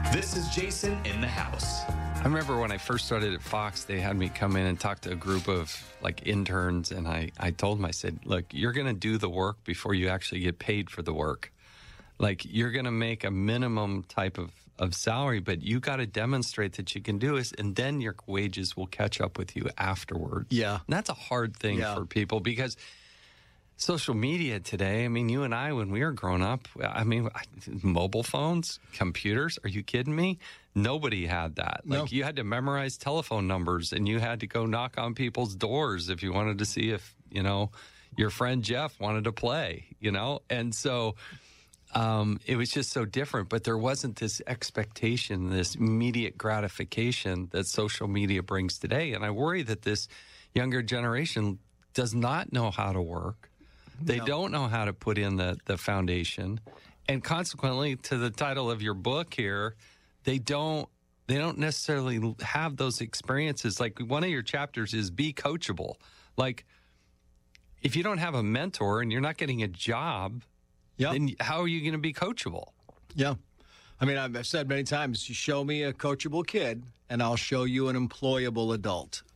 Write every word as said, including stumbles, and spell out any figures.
This is Jason in the house. I remember when I first started at Fox, they had me come in and talk to a group of like interns. And I, I told them, I said, look, you're going to do the work before you actually get paid for the work. Like you're going to make a minimum type of, of salary, but you got to demonstrate that you can do it. And then your wages will catch up with you afterwards. Yeah. And that's a hard thing Yeah. for people because social media today, I mean, you and I, when we were growing up, I mean, mobile phones, computers, are you kidding me? Nobody had that. No. Like you had to memorize telephone numbers and you had to go knock on people's doors if you wanted to see if, you know, your friend Jeff wanted to play, you know? And so um, it was just so different, but there wasn't this expectation, this immediate gratification that social media brings today. And I worry that this younger generation does not know how to work. They No. don't know how to put in the, the foundation. And consequently, to the title of your book here, they don't they don't necessarily have those experiences. Like one of your chapters is be coachable. Like if you don't have a mentor and you're not getting a job, Yep. then how are you going to be coachable? Yeah. I mean, I've I've said many times, you show me a coachable kid, and I'll show you an employable adult.